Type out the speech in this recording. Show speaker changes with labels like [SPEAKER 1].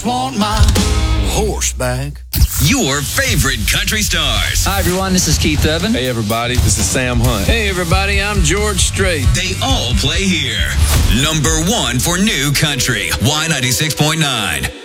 [SPEAKER 1] just want my horse back.
[SPEAKER 2] Your favorite country stars.
[SPEAKER 3] Hi, everyone. This is Keith Urban.
[SPEAKER 4] Hey, everybody. This is Sam Hunt.
[SPEAKER 5] Hey, everybody. I'm George Strait.
[SPEAKER 2] They all play here. Number one for new country. Y96.9.